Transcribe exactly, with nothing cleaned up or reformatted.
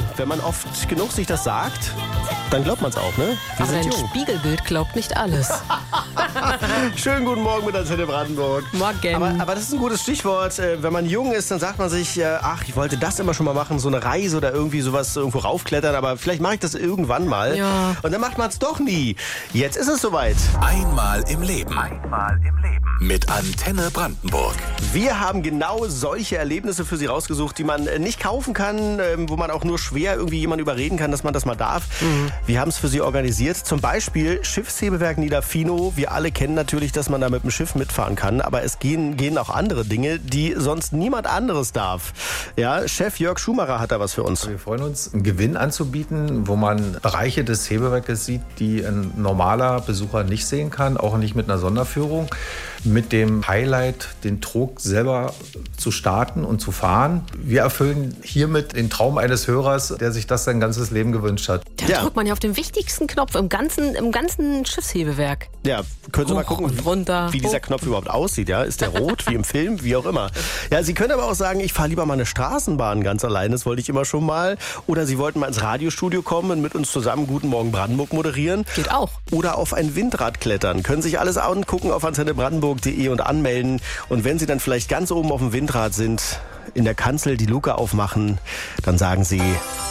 wenn man oft genug sich das sagt, dann glaubt man es auch, ne? Wir Aber sind dein jung. Spiegelbild glaubt nicht alles. Schönen guten Morgen mit Antenne Brandenburg. Morgen. Aber, aber das ist ein gutes Stichwort. Äh, Wenn man jung ist, dann sagt man sich, äh, ach, ich wollte das immer schon mal machen, so eine Reise oder irgendwie sowas irgendwo raufklettern, aber vielleicht mache ich das irgendwann mal. Ja. Und dann macht man es doch nie. Jetzt ist es soweit. Einmal im Leben. Einmal im Leben. Mit Antenne Brandenburg. Wir haben genau solche Erlebnisse für Sie rausgesucht, die man äh, nicht kaufen kann, ähm, wo man auch nur schwer irgendwie jemanden überreden kann, dass man das mal darf. Mhm. Wir haben es für Sie organisiert. Zum Beispiel Schiffshebewerk Niederfino. Wir alle kennen natürlich, dass man da mit dem Schiff mitfahren kann, aber es gehen, gehen auch andere Dinge, die sonst niemand anderes darf. Ja, Chef Jörg Schumacher hat da was für uns. Wir freuen uns, einen Gewinn anzubieten, wo man Bereiche des Hebewerkes sieht, die ein normaler Besucher nicht sehen kann, auch nicht mit einer Sonderführung. Mit dem Highlight, den Trog selber zu starten und zu fahren. Wir erfüllen hiermit den Traum eines Hörers, der sich das sein ganzes Leben gewünscht hat. Da Ja. drückt man ja auf den wichtigsten Knopf im ganzen, im ganzen Schiffshebewerk. Ja, können Sie mal Hoch gucken, und runter, wie dieser hoch. Knopf überhaupt aussieht. Ja? Ist der rot, wie im Film, wie auch immer. Ja, Sie können aber auch sagen, ich fahre lieber mal eine Straßenbahn ganz allein. Das wollte ich immer schon mal. Oder Sie wollten mal ins Radiostudio kommen und mit uns zusammen Guten Morgen Brandenburg moderieren. Geht auch. Oder auf ein Windrad klettern. Können sich alles angucken auf antenne brandenburg punkt de und anmelden. Und wenn Sie dann vielleicht ganz oben auf dem Windrad sind, in der Kanzel die Luke aufmachen, dann sagen Sie